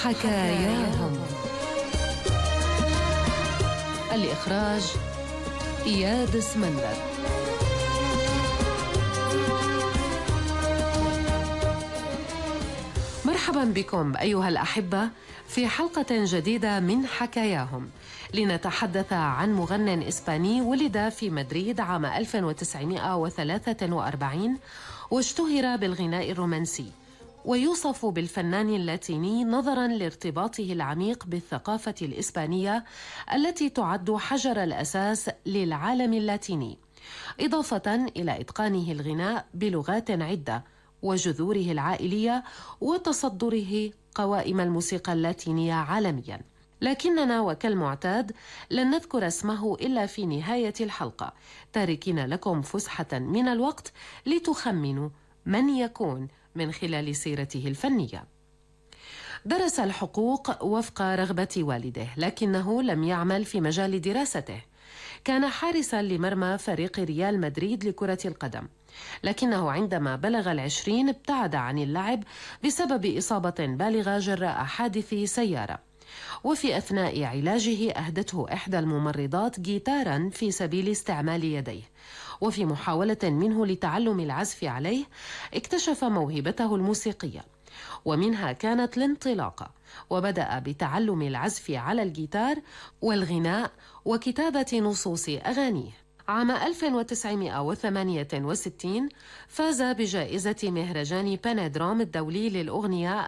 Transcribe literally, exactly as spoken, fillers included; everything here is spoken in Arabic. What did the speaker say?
حكاياهم. الإخراج إياد سمندر. مرحبا بكم أيها الأحبة في حلقة جديدة من حكاياهم، لنتحدث عن مغنٍ إسباني ولد في مدريد عام ألف وتسعمائة وثلاثة وأربعين واشتهر بالغناء الرومانسي، ويوصف بالفنان اللاتيني نظراً لارتباطه العميق بالثقافة الإسبانية التي تعد حجر الأساس للعالم اللاتيني، إضافة إلى إتقانه الغناء بلغات عدة وجذوره العائلية وتصدره قوائم الموسيقى اللاتينية عالمياً. لكننا وكالمعتاد لن نذكر اسمه إلا في نهاية الحلقة، تاركين لكم فسحة من الوقت لتخمنوا من يكون من خلال سيرته الفنية. درس الحقوق وفق رغبة والده، لكنه لم يعمل في مجال دراسته. كان حارسا لمرمى فريق ريال مدريد لكرة القدم، لكنه عندما بلغ العشرين ابتعد عن اللعب بسبب إصابة بالغة جراء حادث سيارة، وفي أثناء علاجه أهدته إحدى الممرضات جيتارا في سبيل استعمال يديه، وفي محاولة منه لتعلم العزف عليه اكتشف موهبته الموسيقية، ومنها كانت الانطلاقة، وبدأ بتعلم العزف على الجيتار والغناء وكتابة نصوص أغانيه. عام ألف وتسعمائة وثمانية وستين فاز بجائزة مهرجان بانادروم الدولي للأغنية